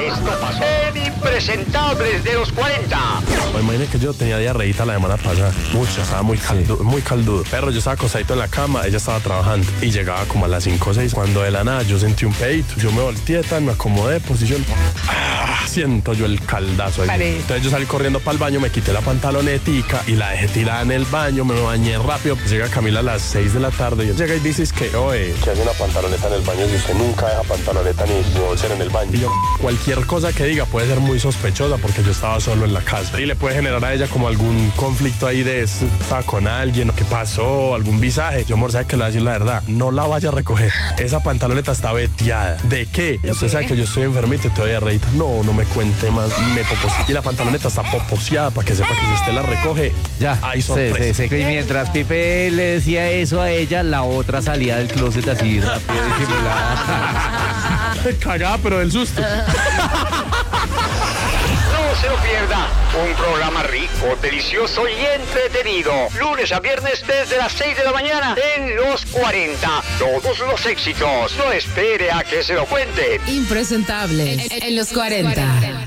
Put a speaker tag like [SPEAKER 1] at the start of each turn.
[SPEAKER 1] Esto pasó en Impresentables de los 40.
[SPEAKER 2] Imagínate que yo tenía diarreíta la semana pasada. Mucho, estaba muy caldudo. Pero yo estaba acostadito en la cama, ella estaba trabajando. Y llegaba como a las 5 o 6. Cuando de la nada yo sentí un pedito. Yo me volteé, me acomodé, posición. Siento yo el caldazo ahí.
[SPEAKER 3] Vale.
[SPEAKER 2] Entonces yo salí corriendo para el baño, me quité la pantalonetica y la dejé tirada en el baño, me bañé rápido. Pues llega Camila a las 6 de la tarde y llega y dice que, oye, que hace una pantaloneta en el baño si usted nunca deja pantaloneta ni bolsera en el baño. Y yo, cualquier cosa que diga puede ser muy sospechosa porque yo estaba solo en la casa y le puede generar a ella como algún conflicto ahí de estaba con alguien o qué pasó, algún visaje. Yo, amor, sabe que le voy a decir la verdad, no la vaya a recoger. Esa pantaloneta está veteada. ¿De qué? Usted sabe que yo estoy enfermita y todavía reíta. No me cuente más, me poposeé. Y la pantaloneta está poposeada para que sepa que si usted la recoge,
[SPEAKER 4] Ya,
[SPEAKER 2] hay sorpresa.
[SPEAKER 4] y mientras Pipe le decía eso a ella, la otra salía del closet así rápido y disimulada.
[SPEAKER 2] Cagada, pero del susto.
[SPEAKER 1] No se lo pierda. Un programa rico, delicioso y entretenido. Lunes a viernes desde las 6 de la mañana en los 40. Todos los éxitos. No espere a que se lo cuente.
[SPEAKER 5] Impresentable en los 40.